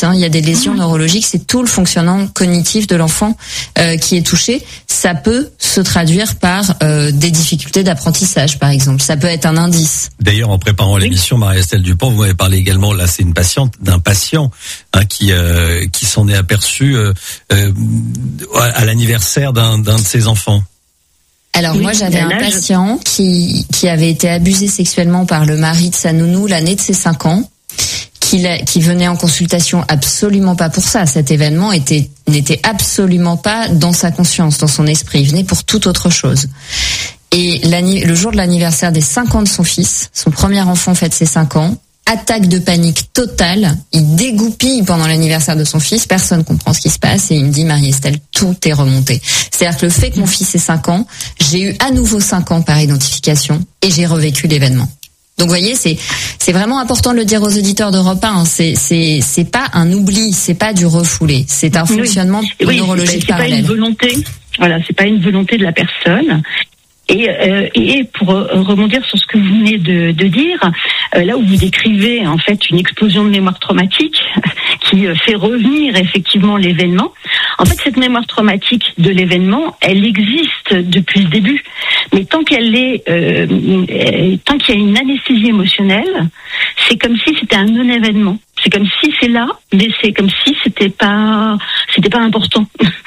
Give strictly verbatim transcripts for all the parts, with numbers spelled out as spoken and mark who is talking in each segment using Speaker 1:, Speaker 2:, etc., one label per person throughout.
Speaker 1: hein. Il y a des lésions neurologiques, c'est tout le fonctionnement cognitif de l'enfant euh, qui est touché. Ça peut se traduire par euh, des difficultés d'apprentissage, par exemple. Ça peut être un indice.
Speaker 2: D'ailleurs, en préparant l'émission, Marie-Estelle Dupont, vous m'avez parlé également, là c'est une patiente, d'un patient hein, qui euh, qui s'en est aperçu euh, euh, à l'anniversaire d'un, d'un de ses enfants.
Speaker 1: Alors
Speaker 3: oui,
Speaker 1: moi j'avais un
Speaker 3: là,
Speaker 1: patient je... qui qui avait été abusé sexuellement par le mari de sa nounou l'année de ses cinq ans, qui qui venait en consultation absolument pas pour ça. Cet événement était n'était absolument pas dans sa conscience, dans son esprit. Il venait pour toute autre chose. Et le jour de l'anniversaire des cinq ans de son fils, son premier enfant fête ses cinq ans, attaque de panique totale, il dégoupille pendant l'anniversaire de son fils, personne comprend ce qui se passe et il me dit Marie-Estelle, tout est remonté. C'est-à-dire que le fait que mon fils ait cinq ans, j'ai eu à nouveau cinq ans par identification et j'ai revécu l'événement. Donc vous voyez, c'est c'est vraiment important de le dire aux auditeurs d'Europe un, c'est c'est c'est pas un oubli, c'est pas du refoulé, c'est un fonctionnement
Speaker 3: oui,
Speaker 1: neurologique
Speaker 3: c'est pas, c'est
Speaker 1: parallèle.
Speaker 3: C'est pas une volonté. Voilà, c'est pas une volonté de la personne. Et, euh, et pour rebondir sur ce que vous venez de, de dire, euh, là où vous décrivez en fait une explosion de mémoire traumatique qui fait revenir effectivement l'événement, en fait cette mémoire traumatique de l'événement, elle existe depuis le début. Mais tant qu'elle est, euh, tant qu'il y a une anesthésie émotionnelle, c'est comme si c'était un non-événement. C'est comme si c'est là, mais c'est comme si c'était pas, c'était pas important.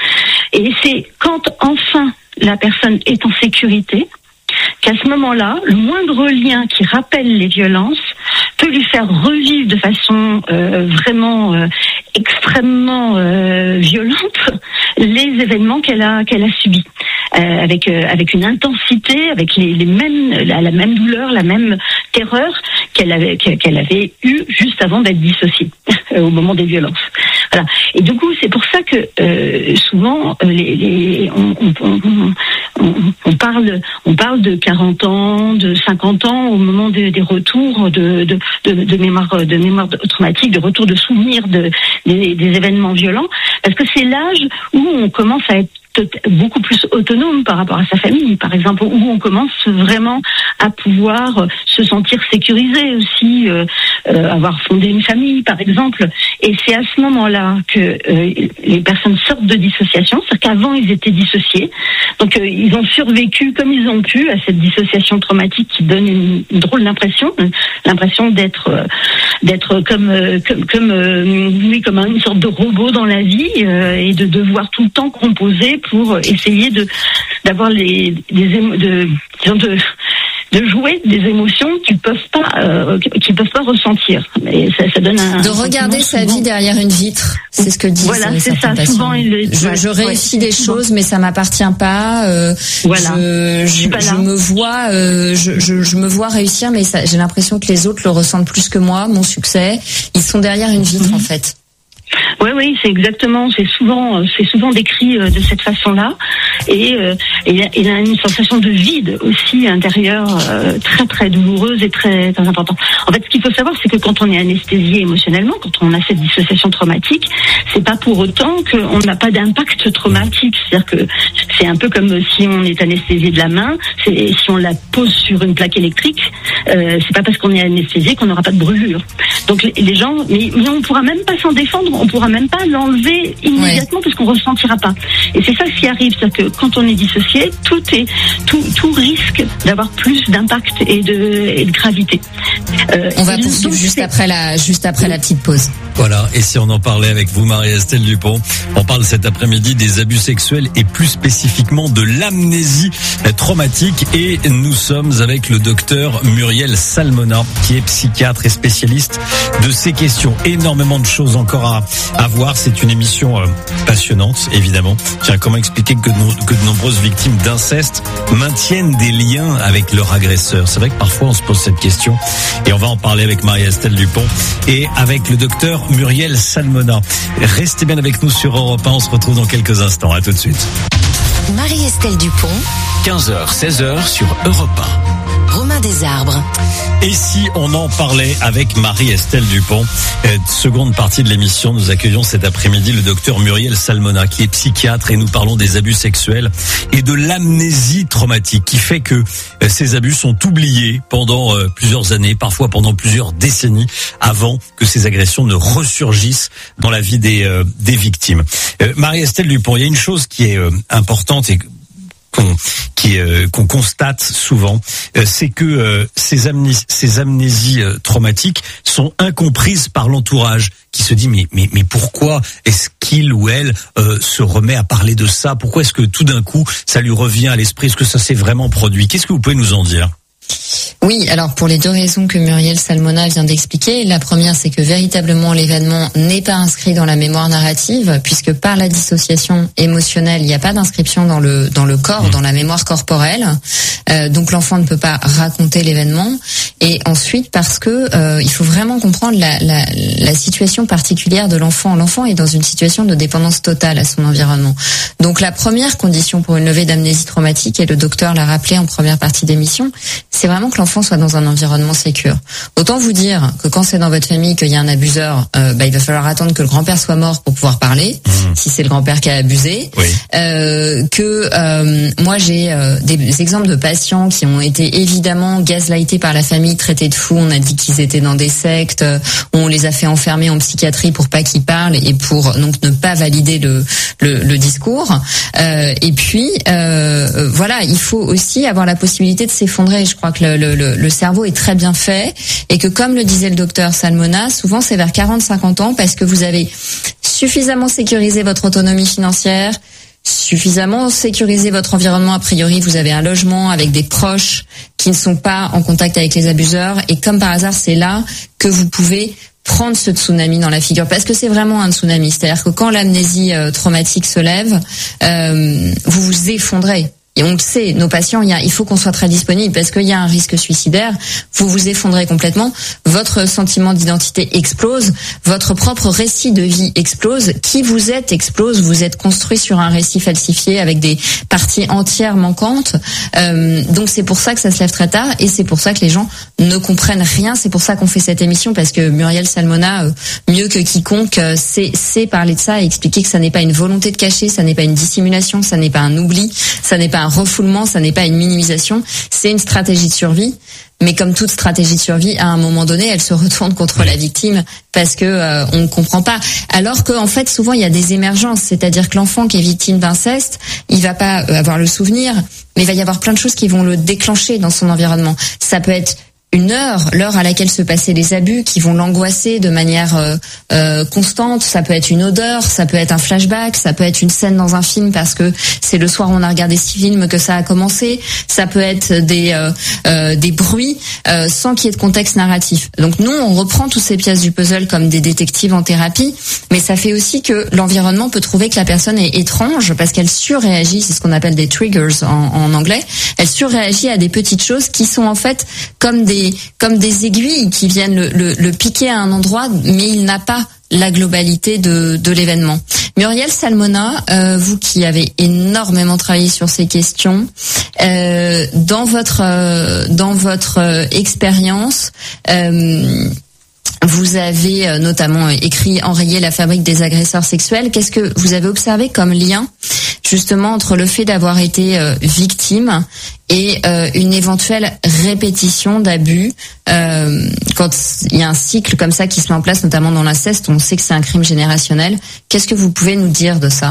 Speaker 3: Et c'est quand enfin la personne est en sécurité, qu'à ce moment-là, le moindre lien qui rappelle les violences peut lui faire revivre de façon euh, vraiment euh, extrêmement euh, violente les événements qu'elle a qu'elle a subis, euh, avec euh, avec une intensité, avec les, les mêmes la, la même douleur, la même terreur qu'elle avait qu'elle avait eu juste avant d'être dissociée au moment des violences. Voilà. Et du coup, c'est pour ça que euh, souvent les, les on, on, on, on, on parle on parle de quarante ans, de cinquante ans au moment des, des retours de de, de de mémoire de mémoire traumatique, de retour de souvenirs de des, des événements violents, parce que c'est l'âge où on commence à être beaucoup plus autonome par rapport à sa famille, par exemple, où on commence vraiment à pouvoir se sentir sécurisé aussi, euh, euh, avoir fondé une famille, par exemple. Et c'est à ce moment-là que euh, les personnes sortent de dissociation, c'est-à-dire qu'avant ils étaient dissociés, donc euh, ils ont survécu comme ils ont pu à cette dissociation traumatique qui donne une, une drôle d'impression, l'impression d'être euh, d'être comme euh, comme comme euh, oui comme une sorte de robot dans la vie euh, et de devoir tout le temps composer pour essayer de d'avoir les des émo, de disons de de jouer des émotions qu'ils peuvent pas euh, qu'ils peuvent pas ressentir. Mais ça, ça donne un
Speaker 1: de regarder sa
Speaker 3: souvent.
Speaker 1: vie derrière une vitre, c'est ce que disent
Speaker 3: voilà,
Speaker 1: euh,
Speaker 3: c'est ça.
Speaker 1: patients.
Speaker 3: Souvent, il,
Speaker 1: je, je réussis
Speaker 3: ouais,
Speaker 1: des
Speaker 3: souvent.
Speaker 1: choses, mais ça m'appartient pas. Euh,
Speaker 3: voilà.
Speaker 1: Je, je, je me vois, euh, je, je, je me vois réussir, mais ça, j'ai l'impression que les autres le ressentent plus que moi. Mon succès, ils sont derrière une vitre, mm-hmm. en fait.
Speaker 3: Oui, oui, c'est exactement, c'est souvent, c'est souvent décrit de cette façon-là, et euh, il y a une sensation de vide aussi intérieur euh, très très douloureuse et très très importante. En fait, ce qu'il faut savoir, c'est que quand on est anesthésié émotionnellement, quand on a cette dissociation traumatique, c'est pas pour autant qu'on n'a pas d'impact traumatique. C'est-à-dire que c'est un peu comme si on est anesthésié de la main, c'est, si on la pose sur une plaque électrique, euh, c'est pas parce qu'on est anesthésié qu'on n'aura pas de brûlure. Donc les, les gens, mais, mais on pourra même pas s'en défendre. On pourra même pas l'enlever immédiatement, ouais. Parce qu'on ressentira pas. Et c'est ça ce qui arrive, c'est que quand on est dissocié, tout est tout tout risque d'avoir plus d'impact et de et de gravité.
Speaker 1: Euh, on va poursuivre juste c'est... après la juste après la petite pause.
Speaker 2: Voilà, et si on en parlait avec vous, Marie-Estelle Dupont, on parle cet après-midi des abus sexuels et plus spécifiquement de l'amnésie traumatique, et nous sommes avec le docteur Muriel Salmona, qui est psychiatre et spécialiste de ces questions. Énormément de choses encore à, à voir, c'est une émission euh, passionnante, évidemment. Tiens, comment expliquer que de, que de nombreuses victimes d'inceste maintiennent des liens avec leur agresseur? C'est vrai que parfois on se pose cette question, et on va en parler avec Marie-Estelle Dupont et avec le docteur Muriel Salmona. Restez bien avec nous sur Europe un, on se retrouve dans quelques instants. À tout de suite.
Speaker 4: Marie-Estelle Dupont,
Speaker 2: quinze heures, seize heures sur Europe un.
Speaker 4: Romain chemin des arbres.
Speaker 2: Et si on en parlait avec Marie-Estelle Dupont, euh, seconde partie de l'émission, nous accueillons cet après-midi le docteur Muriel Salmona, qui est psychiatre, et nous parlons des abus sexuels et de l'amnésie traumatique, qui fait que euh, ces abus sont oubliés pendant euh, plusieurs années, parfois pendant plusieurs décennies, avant que ces agressions ne ressurgissent dans la vie des, euh, des victimes. Euh, Marie-Estelle Dupont, il y a une chose qui est euh, importante et qu'on qui euh, qu'on constate souvent, euh, c'est que euh, ces amnésies, ces amnésies euh, traumatiques sont incomprises par l'entourage, qui se dit mais mais mais pourquoi est-ce qu'il ou elle euh, se remet à parler de ça? Pourquoi est-ce que tout d'un coup ça lui revient à l'esprit? Est-ce que ça s'est vraiment produit? Qu'est-ce que vous pouvez nous en dire?
Speaker 1: Oui, alors pour les deux raisons que Muriel Salmona vient d'expliquer, la première, c'est que véritablement l'événement n'est pas inscrit dans la mémoire narrative, puisque par la dissociation émotionnelle, il n'y a pas d'inscription dans le dans le corps, mmh. dans la mémoire corporelle. Euh, donc l'enfant ne peut pas raconter l'événement. Et ensuite parce que euh, il faut vraiment comprendre la, la la situation particulière de l'enfant. L'enfant est dans une situation de dépendance totale à son environnement. Donc la première condition pour une levée d'amnésie traumatique, et le docteur l'a rappelé en première partie d'émission, c'est vraiment que l'enfant soit dans un environnement sécure. Autant vous dire que quand c'est dans votre famille qu'il y a un abuseur, euh, bah, il va falloir attendre que le grand-père soit mort pour pouvoir parler, mmh. si c'est le grand-père qui a abusé.
Speaker 2: Oui.
Speaker 1: Euh, que euh, moi j'ai euh, des exemples de patients qui ont été évidemment gaslightés par la famille, traités de fous. On a dit qu'ils étaient dans des sectes, on les a fait enfermer en psychiatrie pour pas qu'ils parlent et pour donc ne pas valider le le, le discours. Euh, et puis euh, voilà, il faut aussi avoir la possibilité de s'effondrer. Je crois que le, le, le, le cerveau est très bien fait et que, comme le disait le docteur Salmona, souvent c'est vers quarante à cinquante ans, parce que vous avez suffisamment sécurisé votre autonomie financière, suffisamment sécurisé votre environnement. A priori, vous avez un logement avec des proches qui ne sont pas en contact avec les abuseurs, et comme par hasard, c'est là que vous pouvez prendre ce tsunami dans la figure, parce que c'est vraiment un tsunami. C'est-à-dire que quand l'amnésie euh, traumatique se lève, euh, vous vous effondrez. Et on le sait, nos patients, il, y a, il faut qu'on soit très disponible, parce qu'il y a un risque suicidaire. Vous vous effondrez complètement, votre sentiment d'identité explose, votre propre récit de vie explose, qui vous êtes explose, vous êtes construit sur un récit falsifié avec des parties entières manquantes. Euh, donc c'est pour ça que ça se lève très tard, et c'est pour ça que les gens ne comprennent rien. C'est pour ça qu'on fait cette émission, parce que Muriel Salmona, euh, mieux que quiconque, euh, sait, sait parler de ça et expliquer que ça n'est pas une volonté de cacher, ça n'est pas une dissimulation, ça n'est pas un oubli, ça n'est pas un refoulement, ça n'est pas une minimisation, c'est une stratégie de survie. Mais comme toute stratégie de survie, à un moment donné, elle se retourne contre la victime, parce que euh, on ne comprend pas. Alors que, en fait, souvent il y a des émergences, c'est-à-dire que l'enfant qui est victime d'inceste, il va pas avoir le souvenir, mais il va y avoir plein de choses qui vont le déclencher dans son environnement. Ça peut être une heure, l'heure à laquelle se passaient les abus, qui vont l'angoisser de manière euh, euh, constante. Ça peut être une odeur, ça peut être un flashback, ça peut être une scène dans un film parce que c'est le soir où on a regardé ce film que ça a commencé. Ça peut être des euh, euh, des bruits euh, sans qu'il y ait de contexte narratif. Donc nous, on reprend toutes ces pièces du puzzle comme des détectives en thérapie, mais ça fait aussi que l'environnement peut trouver que la personne est étrange parce qu'elle surréagit. C'est ce qu'on appelle des triggers en, en anglais. Elle surréagit à des petites choses qui sont en fait comme des comme des aiguilles qui viennent le, le, le piquer à un endroit, mais il n'a pas la globalité de, de l'événement. Muriel Salmona, euh, vous qui avez énormément travaillé sur ces questions, euh, dans votre euh, dans votre euh, expérience, euh, vous avez euh, notamment écrit Enrayer la fabrique des agresseurs sexuels. Qu'est-ce que vous avez observé comme lien justement entre le fait d'avoir été euh, victime et euh, une éventuelle répétition d'abus euh, quand il y a un cycle comme ça qui se met en place, notamment dans l'inceste, on sait que c'est un crime générationnel. Qu'est-ce que vous pouvez nous dire de ça ?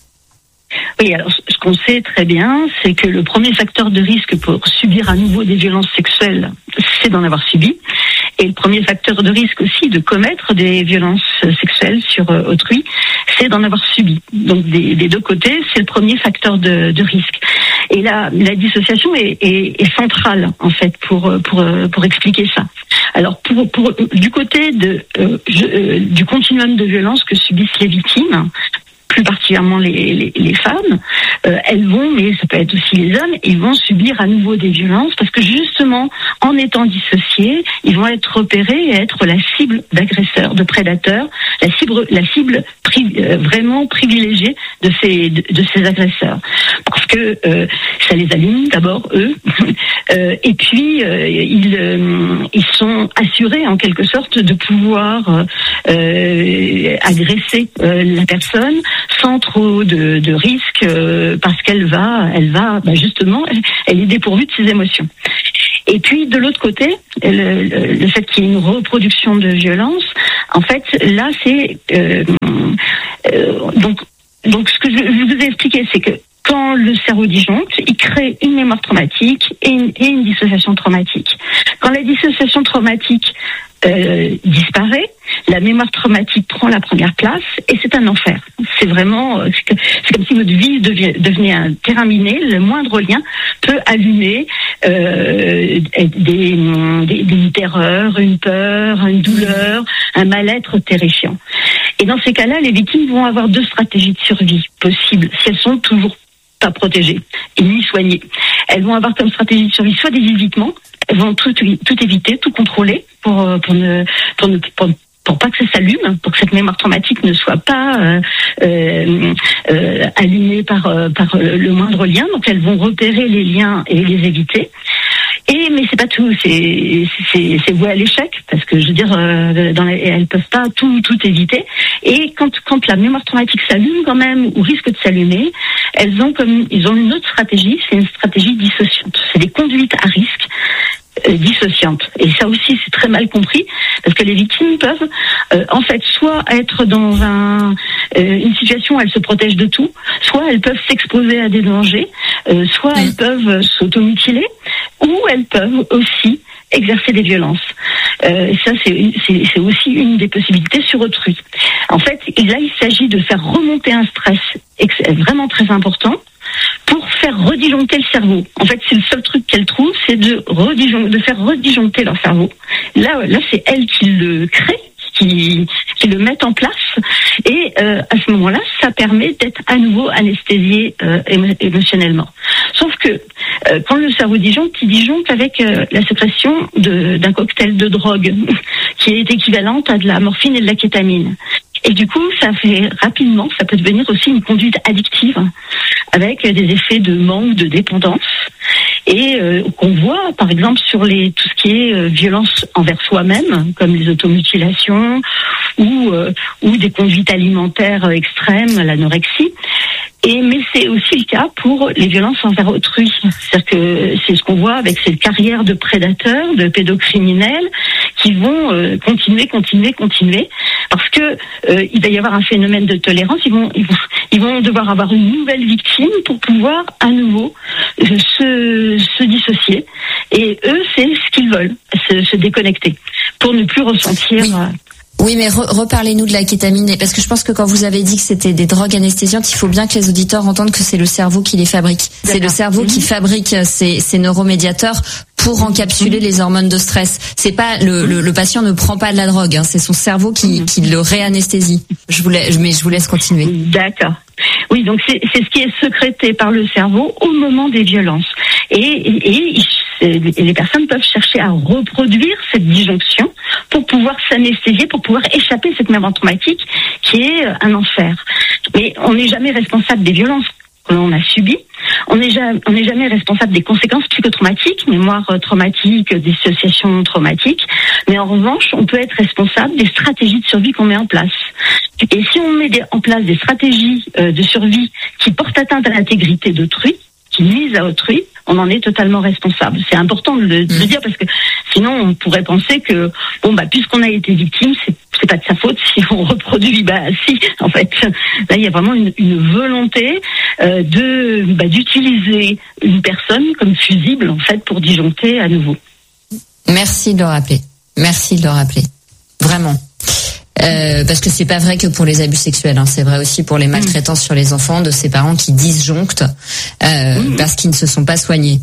Speaker 3: Oui, alors ce qu'on sait très bien, c'est que le premier facteur de risque pour subir à nouveau des violences sexuelles, c'est d'en avoir subi. Et le premier facteur de risque aussi de commettre des violences sexuelles sur autrui, c'est d'en avoir subi. Donc des, des deux côtés, c'est le premier facteur de, de risque. Et là, la dissociation est, est, est centrale en fait pour pour pour expliquer ça. Alors pour pour du côté de euh, je, euh, du continuum de violence que subissent les victimes, plus particulièrement particulièrement les, les, les femmes, euh, elles vont, mais ça peut être aussi les hommes, ils vont subir à nouveau des violences parce que justement, en étant dissociés, ils vont être repérés et être la cible d'agresseurs, de prédateurs, la cible, la cible pri, euh, vraiment privilégiée de ces, de, de ces agresseurs. Parce que euh, ça les allume d'abord, eux, euh, et puis euh, ils, euh, ils sont assurés en quelque sorte de pouvoir euh, agresser euh, la personne sans trop de, de risques euh, parce qu'elle va, elle va bah justement, elle, elle est dépourvue de ses émotions. Et puis de l'autre côté, le, le, le fait qu'il y ait une reproduction de violence, en fait, là c'est euh, euh, donc donc ce que je, je vous ai expliqué, c'est que quand le cerveau disjoncte, il crée une mémoire traumatique et une, et une dissociation traumatique. Quand la dissociation traumatique euh, disparaît, la mémoire traumatique prend la première place et c'est un enfer. C'est vraiment, c'est, que, c'est comme si votre vie devient, devenait un terrain miné. Le moindre lien peut allumer euh, des, des, des terreurs, une peur, une douleur, un mal-être terrifiant. Et dans ces cas-là, les victimes vont avoir deux stratégies de survie possibles si elles sont toujours pas protégées et ni soignées. Elles vont avoir comme stratégie de survie soit des évitements, elles vont tout, tout éviter, tout contrôler pour, pour ne, pour ne, pour, pour pas que ça s'allume, pour que cette mémoire traumatique ne soit pas euh, euh, euh, allumée par, euh, par le moindre lien. Donc elles vont repérer les liens et les éviter. Et mais c'est pas tout, c'est c'est c'est voué à l'échec parce que je veux dire euh, dans les, elles peuvent pas tout tout éviter. Et quand quand la mémoire traumatique s'allume quand même ou risque de s'allumer, elles ont comme ils ont une autre stratégie, c'est une stratégie dissociante. C'est des conduites à risque euh, dissociantes. Et ça aussi c'est très mal compris parce que les victimes peuvent euh, en fait soit être dans un euh, une situation où elles se protègent de tout, soit elles peuvent s'exposer à des dangers, euh, soit elles peuvent s'automutiler, ou elles peuvent aussi exercer des violences. Euh, ça, c'est, c'est, c'est aussi une des possibilités sur autrui. En fait, là, il s'agit de faire remonter un stress ex- vraiment très important pour faire redisjoncter le cerveau. En fait, c'est le seul truc qu'elles trouvent, c'est de, redijon- de faire redisjoncter leur cerveau. Là, là, c'est elles qui le créent, qui, qui le mettent en place. Et euh, à ce moment-là, ça permet d'être à nouveau anesthésié euh, émo- émotionnellement. Sauf que euh, quand le cerveau disjoncte, il disjoncte avec euh, la sécrétion de, d'un cocktail de drogue qui est équivalente à de la morphine et de la kétamine. Et du coup, ça fait rapidement, ça peut devenir aussi une conduite addictive avec des effets de manque, de dépendance. Et euh, qu'on voit, par exemple, sur les tout ce qui est euh, violence envers soi-même, comme les automutilations ou euh, ou des conduites alimentaires euh, extrêmes, l'anorexie. Et mais c'est aussi le cas pour les violences envers autrui. C'est-à-dire que c'est ce qu'on voit avec ces carrières de prédateurs, de pédocriminels, qui vont euh, continuer, continuer, continuer, parce que euh, il va y avoir un phénomène de tolérance. Ils vont, ils vont, ils vont devoir avoir une nouvelle victime pour pouvoir à nouveau euh, se, se dissocier. Et eux, c'est ce qu'ils veulent, se, se déconnecter, pour ne plus ressentir.
Speaker 1: Oui.
Speaker 3: Euh,
Speaker 1: Oui, mais re- reparlez-nous de la kétamine, parce que je pense que quand vous avez dit que c'était des drogues anesthésiantes, il faut bien que les auditeurs entendent que c'est le cerveau qui les fabrique. D'accord. C'est le cerveau mmh. qui fabrique ces, ces neuromédiateurs pour encapsuler mmh. les hormones de stress. C'est pas le, le, le patient ne prend pas de la drogue, hein, c'est son cerveau qui, mmh. qui le réanesthésie. Je vous laisse, mais je vous laisse continuer.
Speaker 3: D'accord. Oui, donc c'est, c'est ce qui est sécrété par le cerveau au moment des violences. Et, et, et les personnes peuvent chercher à reproduire cette disjonction pour pouvoir s'anesthésier, pour pouvoir échapper à cette mémoire traumatique qui est un enfer. Mais on n'est jamais responsable des violences que l'on a subies. On n'est jamais, on n'est jamais responsable des conséquences psychotraumatiques, mémoire traumatique, dissociation traumatique. Mais en revanche, on peut être responsable des stratégies de survie qu'on met en place. Et si on met des, en place des stratégies euh, de survie qui portent atteinte à l'intégrité d'autrui, qui nuisent à autrui, on en est totalement responsable. C'est important de le, de le dire parce que sinon on pourrait penser que bon bah puisqu'on a été victime, c'est c'est pas de sa faute si on reproduit. Bah si, en fait, là il y a vraiment une, une volonté euh, de bah, d'utiliser une personne comme fusible en fait pour disjoncter à nouveau.
Speaker 1: Merci de le rappeler. Merci de le rappeler. Vraiment. Euh, parce que c'est pas vrai que pour les abus sexuels, hein, c'est vrai aussi pour les maltraitances mmh. sur les enfants de ces parents qui disjonctent euh, mmh. parce qu'ils ne se sont pas soignés.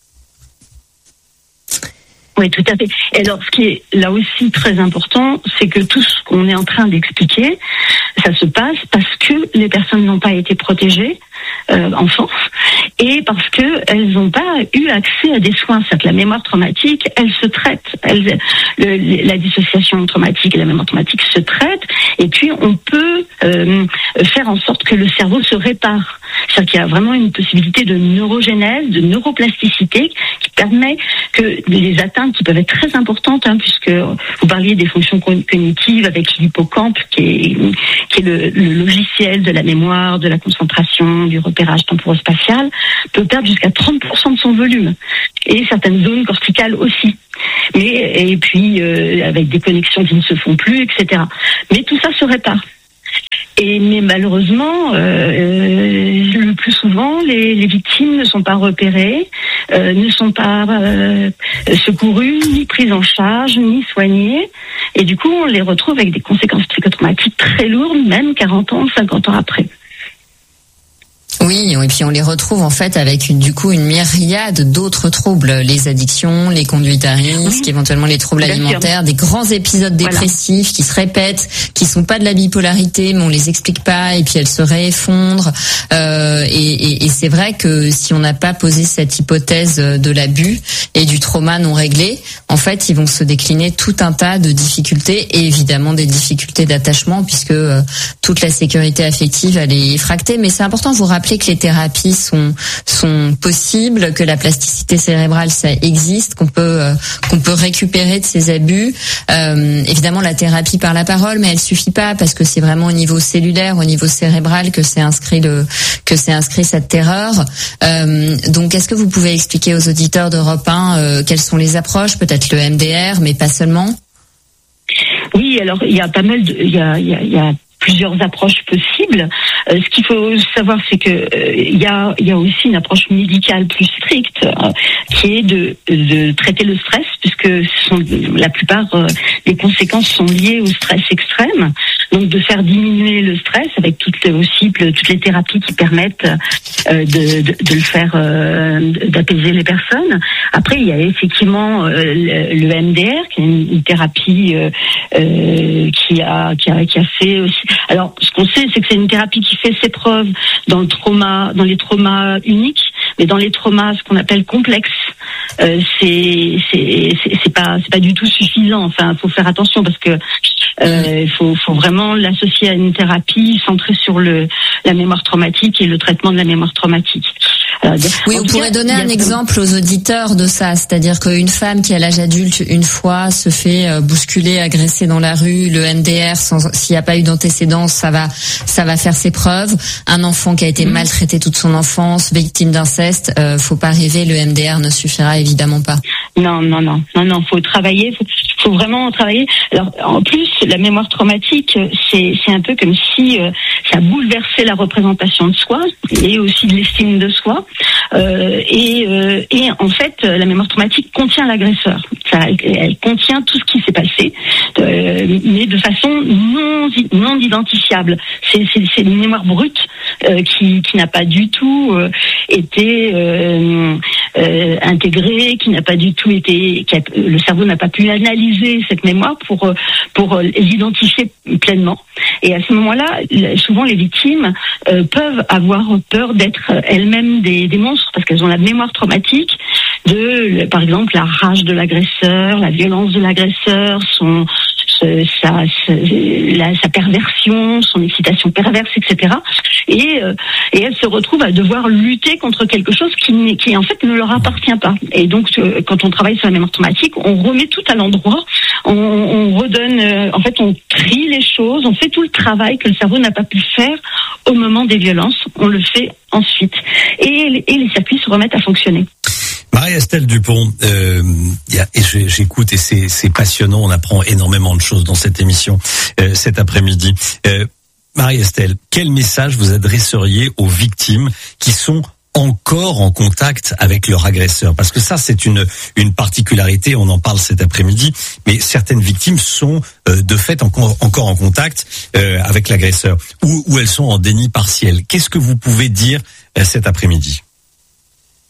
Speaker 3: Oui, tout à fait. Et alors, ce qui est là aussi très important, c'est que tout ce qu'on est en train d'expliquer, ça se passe parce que les personnes n'ont pas été protégées euh, enfants et parce que elles n'ont pas eu accès à des soins. C'est-à-dire que la mémoire traumatique, elle se traite. Elle, le, la dissociation traumatique et la mémoire traumatique se traitent et puis on peut euh, faire en sorte que le cerveau se répare. C'est-à-dire qu'il y a vraiment une possibilité de neurogénèse, de neuroplasticité qui permet que les atteintes qui peuvent être très importantes, hein, puisque vous parliez des fonctions cognitives avec l'hippocampe qui est, qui est le, le logiciel de la mémoire, de la concentration, du repérage temporo-spatial, peut perdre jusqu'à trente pour cent de son volume. Et certaines zones corticales aussi. Mais, et puis euh, avec des connexions qui ne se font plus, et cetera. Mais tout ça se répare. Et mais malheureusement, euh, le plus souvent, les, les victimes ne sont pas repérées, euh, ne sont pas euh, secourues, ni prises en charge, ni soignées. Et du coup, on les retrouve avec des conséquences psychotraumatiques très lourdes, même quarante ans, cinquante ans après.
Speaker 1: Oui, et puis on les retrouve en fait avec une, du coup une myriade d'autres troubles, les addictions, les conduites à risque, oui. éventuellement les troubles Bien alimentaires, sûr. Des grands épisodes dépressifs voilà. qui se répètent, qui sont pas de la bipolarité, mais on les explique pas et puis elles se réeffondrent. Euh, et, et, et c'est vrai que si on n'a pas posé cette hypothèse de l'abus et du trauma non réglé, en fait, ils vont se décliner tout un tas de difficultés et évidemment des difficultés d'attachement puisque euh, toute la sécurité affective elle est fractée. Mais c'est important de vous rappeler que les thérapies sont sont possibles, que la plasticité cérébrale ça existe, qu'on peut euh, qu'on peut récupérer de ces abus. Euh, évidemment la thérapie par la parole, mais elle suffit pas parce que c'est vraiment au niveau cellulaire, au niveau cérébral que c'est inscrit le que c'est inscrit cette terreur. Euh, donc est-ce que vous pouvez expliquer aux auditeurs d'Europe un euh, quelles sont les approches, peut-être le M D R, mais pas seulement?
Speaker 3: Oui, alors il y a pas mal de il y a il y a, il y a plusieurs approches possibles. Euh, ce qu'il faut savoir, c'est que euh, il y a il y a aussi une approche médicale plus stricte euh, qui est de de traiter le stress, puisque ce sont, la plupart euh, des conséquences sont liées au stress extrême. Donc de faire diminuer le stress avec toutes les, aussi toutes les thérapies qui permettent euh, de, de de le faire euh, d'apaiser les personnes. Après il y a effectivement euh, le, le M D R qui est une, une thérapie euh, euh, qui a qui a qui a fait aussi. Alors, ce qu'on sait, c'est que c'est une thérapie qui fait ses preuves dans le trauma, dans les traumas uniques, mais dans les traumas, ce qu'on appelle complexes, euh, c'est, c'est, c'est, c'est pas, c'est pas du tout suffisant. Enfin, faut faire attention parce que euh, il faut, faut vraiment l'associer à une thérapie centrée sur le, la mémoire traumatique et le traitement de la mémoire traumatique.
Speaker 1: Euh, oui, on pourrait cas, donner un exemple aux auditeurs de ça, c'est-à-dire qu'une femme qui à l'âge adulte une fois se fait euh, bousculer, agresser dans la rue, le M D R, sans, s'il n'y a pas eu d'antécédents, ça va, ça va faire ses preuves. Un enfant qui a été mmh. maltraité toute son enfance, victime d'inceste, euh, faut pas rêver, le M D R ne suffira évidemment pas.
Speaker 3: Non, non, non, non, non, faut travailler, faut, faut vraiment travailler. Alors, en plus, la mémoire traumatique, c'est, c'est un peu comme si euh, ça bouleversait la représentation de soi et aussi de l'estime de soi. Euh, et, euh, et en fait, la mémoire traumatique contient l'agresseur. Ça, elle contient tout ce qui s'est passé, euh, mais de façon non non identifiable. C'est, c'est, c'est une mémoire brute euh, qui, qui n'a pas du tout euh, été euh, euh, intégrée, qui n'a pas du tout été, qui a, le cerveau n'a pas pu analyser cette mémoire pour pour l'identifier pleinement. Et à ce moment-là, souvent les victimes euh, peuvent avoir peur d'être elles-mêmes des, des monstres parce qu'elles ont la mémoire traumatique de, par exemple, la rage de l'agresseur, la violence de l'agresseur, son sa, sa, la, sa perversion, son excitation perverse, et cetera. Et, euh, et elle se retrouve à devoir lutter contre quelque chose qui, qui en fait ne leur appartient pas. Et donc, euh, quand on travaille sur la mémoire traumatique, on remet tout à l'endroit, on, on redonne, euh, en fait, on trie les choses, on fait tout le travail que le cerveau n'a pas pu faire au moment des violences, on le fait ensuite. Et, et les circuits se remettent à fonctionner.
Speaker 2: Marie-Estelle Dupont, euh, y a, et j'écoute et c'est, c'est passionnant, on apprend énormément de choses dans cette émission euh, cet après-midi. Euh, Marie-Estelle, quel message vous adresseriez aux victimes qui sont encore en contact avec leur agresseur? Parce que ça, c'est une une particularité, on en parle cet après-midi, mais certaines victimes sont euh, de fait encore, encore en contact euh, avec l'agresseur, ou, ou elles sont en déni partiel. Qu'est-ce que vous pouvez dire euh, cet après-midi?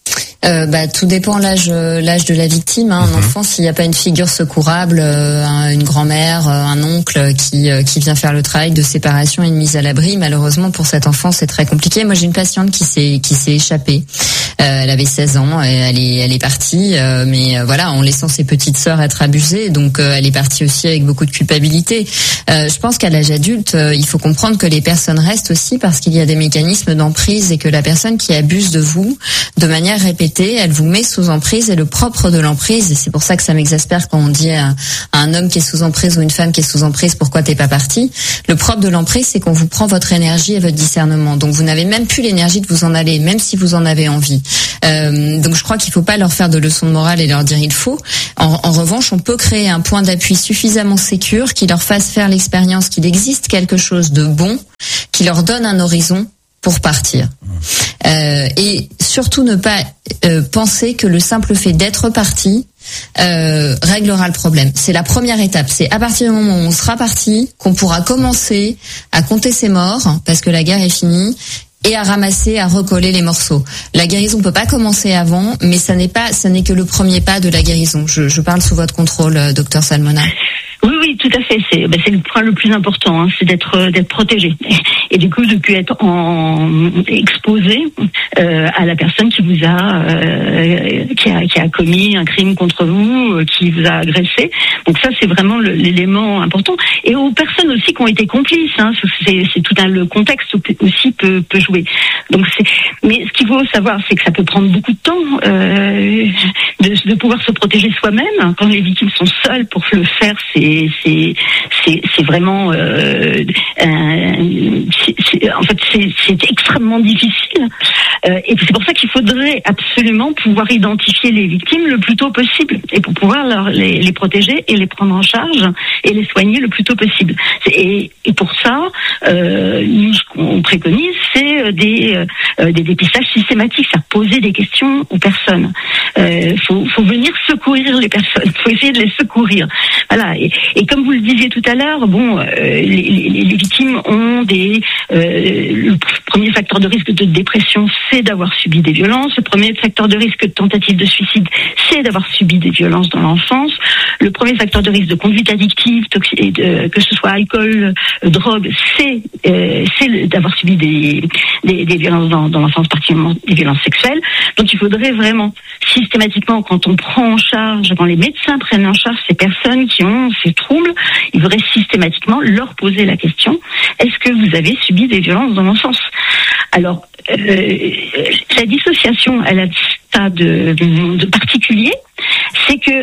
Speaker 1: Euh, bah, tout dépend l'âge, l'âge de la victime. Hein. Un mmh. enfant, s'il n'y a pas une figure secourable, euh, une grand-mère, un oncle qui qui vient faire le travail de séparation et de mise à l'abri, malheureusement pour cet enfant, c'est très compliqué. Moi, j'ai une patiente qui s'est qui s'est échappée. Euh, elle avait seize ans, et elle est elle est partie, euh, mais euh, voilà, en laissant ses petites sœurs être abusées. Donc, euh, elle est partie aussi avec beaucoup de culpabilité. Euh, je pense qu'à l'âge adulte, euh, il faut comprendre que les personnes restent aussi parce qu'il y a des mécanismes d'emprise et que la personne qui abuse de vous, de manière répétée, elle vous met sous emprise, et le propre de l'emprise, et c'est pour ça que ça m'exaspère quand on dit à, à un homme qui est sous emprise ou une femme qui est sous emprise, pourquoi t'es pas parti? Le propre de l'emprise, c'est qu'on vous prend votre énergie et votre discernement. Donc vous n'avez même plus l'énergie de vous en aller, même si vous en avez envie. Euh, donc je crois qu'il faut pas leur faire de leçons de morale et leur dire il faut. En, en revanche, on peut créer un point d'appui suffisamment sécure qui leur fasse faire l'expérience qu'il existe quelque chose de bon, qui leur donne un horizon pour partir. Euh, et surtout ne pas euh, penser que le simple fait d'être parti euh, réglera le problème. C'est la première étape. C'est à partir du moment où on sera parti qu'on pourra commencer à compter ses morts, parce que la guerre est finie, et à ramasser, à recoller les morceaux. La guérison peut pas commencer avant, mais ça n'est pas, ça n'est que le premier pas de la guérison. Je, je parle sous votre contrôle, docteur Salmona.
Speaker 3: Oui, oui, tout à fait. C'est, ben, c'est le point le plus important, hein, c'est d'être, d'être protégé, et du coup de plus être en exposé euh, à la personne qui vous a, euh, qui a, qui a commis un crime contre vous, euh, qui vous a agressé. Donc ça, c'est vraiment le, l'élément important. Et aux personnes aussi qui ont été complices, hein, c'est, c'est tout un le contexte aussi peut, peut jouer. Donc c'est, mais ce qu'il faut savoir, c'est que ça peut prendre beaucoup de temps euh, de, de pouvoir se protéger soi-même. Quand les victimes sont seules pour le faire, c'est C'est, c'est, c'est vraiment, euh, un, c'est, c'est, en fait, c'est, c'est extrêmement difficile. Euh, et c'est pour ça qu'il faudrait absolument pouvoir identifier les victimes le plus tôt possible, et pour pouvoir leur, les, les protéger et les prendre en charge et les soigner le plus tôt possible. Et, et pour ça, euh, nous, ce qu'on préconise, c'est des, euh, des dépistages systématiques, c'est poser des questions aux personnes. Euh, faut, faut venir secourir les personnes, faut essayer de les secourir. Voilà. Et, Et comme vous le disiez tout à l'heure, bon, euh, les, les, les victimes ont des. Euh, le premier facteur de risque de dépression, c'est d'avoir subi des violences. Le premier facteur de risque de tentative de suicide, c'est d'avoir subi des violences dans l'enfance. Le premier facteur de risque de conduite addictive, toxi- de, que ce soit alcool, euh, drogue, c'est, euh, c'est d'avoir subi des, des, des violences dans, dans l'enfance, particulièrement des violences sexuelles. Donc il faudrait vraiment systématiquement, quand on prend en charge, quand les médecins prennent en charge ces personnes qui ont ces troubles, il faudrait systématiquement leur poser la question: est-ce que vous avez subi des violences dans l'enfance? Alors, euh, la dissociation, elle a des tas de, de, de particuliers, c'est que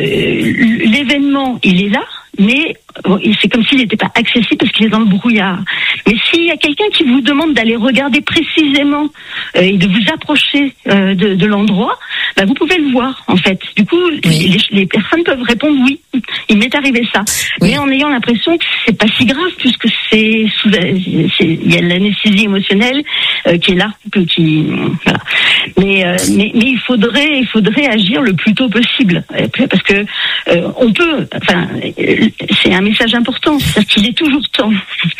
Speaker 3: euh, l'événement, il est là, mais c'est comme s'il n'était pas accessible parce qu'il est dans le brouillard. Mais s'il y a quelqu'un qui vous demande d'aller regarder précisément euh, et de vous approcher euh, de, de l'endroit, bah vous pouvez le voir en fait. Du coup, oui. les, les personnes peuvent répondre oui, il m'est arrivé ça, oui. Mais en ayant l'impression que c'est pas si grave puisque c'est sous, c'est, il y a l'anesthésie émotionnelle euh, qui est là, que, qui voilà. Mais, euh, mais mais il faudrait il faudrait agir le plus tôt possible parce que euh, on peut, enfin c'est un message important, c'est-à-dire qu'il est toujours temps.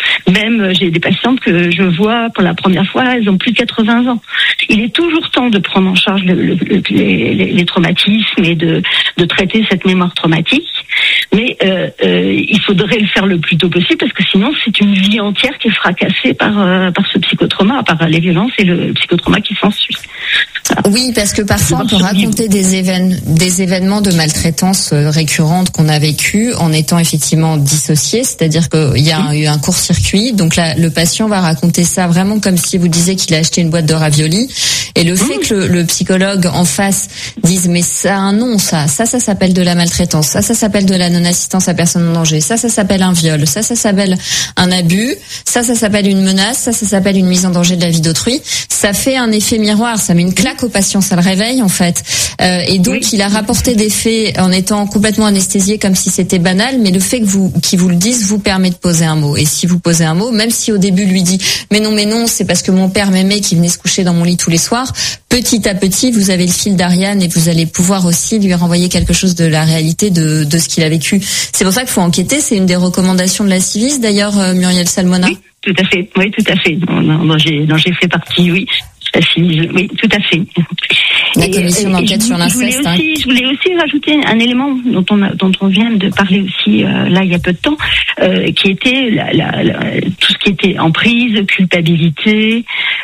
Speaker 3: Même j'ai des patientes que je vois pour la première fois, elles ont plus de quatre-vingts ans. Il est toujours temps de prendre en charge le, le, le, les, les traumatismes et de, de traiter cette mémoire traumatique. Mais euh, euh, il faudrait le faire le plus tôt possible parce que sinon c'est une vie entière qui est fracassée par euh, par ce psychotrauma, par les violences et le psychotrauma qui s'ensuit. Voilà.
Speaker 1: Oui, parce que parfois on peut raconter des événements, des événements de maltraitance récurrentes qu'on a vécu en étant effectivement dissocié, c'est-à-dire qu'il y a eu un court-circuit. Donc là, le patient va raconter ça vraiment comme si vous disiez qu'il a acheté une boîte de raviolis. Et le fait que le, le psychologue en face dise mais ça a un nom, ça, ça, ça s'appelle de la maltraitance, ça, ça s'appelle de la non-assistance à personne en danger, ça, ça s'appelle un viol, ça, ça s'appelle un abus, ça, ça s'appelle une menace, ça, ça s'appelle une mise en danger de la vie d'autrui. Ça fait un effet miroir, ça met une claque au patient, ça le réveille en fait. Euh, et donc oui. Il a rapporté des faits en étant complètement anesthésié comme si c'était banal, mais le fait que vous, qu'ils vous le disent vous permet de poser un mot. Et si vous posez un mot, même si au début lui dit mais non, mais non, c'est parce que mon père m'aimait qui venait se coucher dans mon lit tous les soirs. Petit à petit, vous avez le fil d'Ariane et vous allez pouvoir aussi lui renvoyer quelque chose de la réalité de, de ce qu'il a vécu. C'est pour ça qu'il faut enquêter. C'est une des recommandations de la Civis, d'ailleurs, Muriel Salmona.
Speaker 3: Oui, tout à fait. Oui, tout à fait. Non, non, non, j'ai, non, j'ai fait partie, oui. Oui, tout à fait.
Speaker 1: La commission d'enquête sur l'inceste.
Speaker 3: Je, hein. je voulais aussi rajouter un élément dont on, a, dont on vient de parler aussi euh, là il y a peu de temps, euh, qui était la, la, la, tout ce qui était emprise, culpabilité,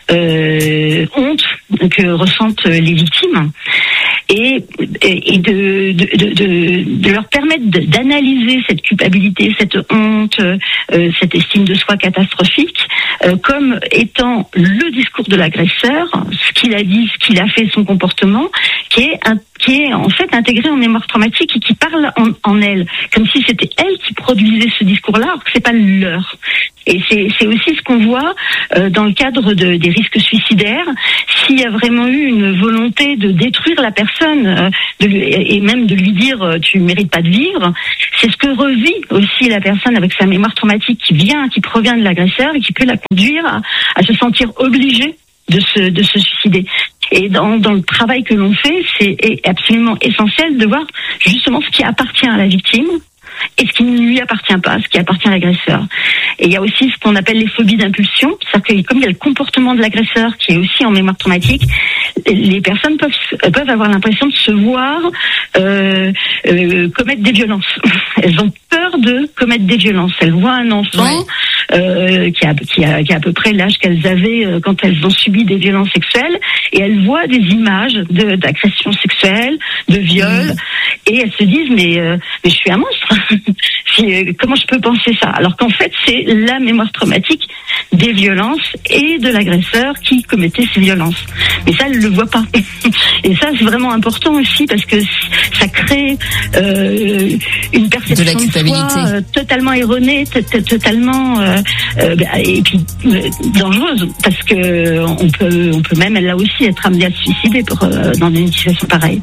Speaker 3: euh, honte que ressentent les victimes. Et, et de, de, de, de leur permettre d'analyser cette culpabilité, cette honte, euh, cette estime de soi catastrophique, euh, comme étant le discours de l'agresseur, ce qu'il a dit, ce qu'il a fait, son comportement, qui est, un, qui est en fait intégré en mémoire traumatique et qui parle en, en elle, comme si c'était elle qui produisait ce discours-là, alors que c'est pas le leur. Et c'est, c'est aussi ce qu'on voit euh, dans le cadre de, des risques suicidaires. S'il y a vraiment eu une volonté de détruire la personne euh, de lui, et même de lui dire euh, tu mérites pas de vivre, c'est ce que revit aussi la personne avec sa mémoire traumatique qui vient, qui provient de l'agresseur et qui peut la conduire à, à se sentir obligée de se, de se suicider. Et dans, dans le travail que l'on fait, c'est absolument essentiel de voir justement ce qui appartient à la victime et ce qui ne lui appartient pas, ce qui appartient à l'agresseur. Et il y a aussi ce qu'on appelle les phobies d'impulsion, c'est-à-dire que comme il y a le comportement de l'agresseur qui est aussi en mémoire traumatique, les personnes peuvent peuvent avoir l'impression de se voir euh, euh, commettre des violences. Elles ont peur de commettre des violences. Elles voient un enfant ouais. euh, qui, a, qui, a, qui a à peu près l'âge qu'elles avaient euh, quand elles ont subi des violences sexuelles, et elles voient des images de, d'agression sexuelle, de viol, mmh. et elles se disent mais, euh, mais je suis un monstre. Comment je peux penser ça? Alors qu'en fait, c'est la mémoire traumatique des violences et de l'agresseur qui commettait ces violences. Mais ça, elle ne le voit pas. Et ça, c'est vraiment important aussi parce que ça crée euh, une perception de, la culpabilité. de soi euh, totalement erronée, t- t- totalement euh, euh, et puis euh, dangereuse, parce que on peut, on peut même là aussi être amené à se suicider pour, euh, dans une situation pareille.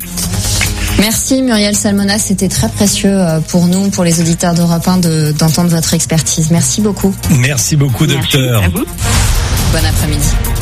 Speaker 1: Merci Muriel Salmona, c'était très précieux pour nous, pour les auditeurs d'Europe un, de, d'entendre votre expertise. Merci beaucoup.
Speaker 2: Merci beaucoup, docteur.
Speaker 3: Merci à vous.
Speaker 1: Bon après-midi.